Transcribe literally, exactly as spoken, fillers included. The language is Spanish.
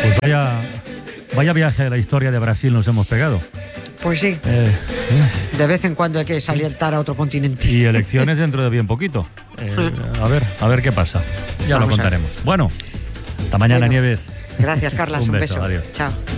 Pues vaya, vaya viaje a la historia de Brasil nos hemos pegado. Pues sí. Eh, eh. De vez en cuando hay que saltar a otro continente. Y elecciones dentro de bien poquito. Eh, a ver, a ver qué pasa. Ya Vamos lo contaremos. Bueno, hasta mañana, bueno, Nieves. Gracias, Carlas. Un, un beso. beso. Adiós. Chao.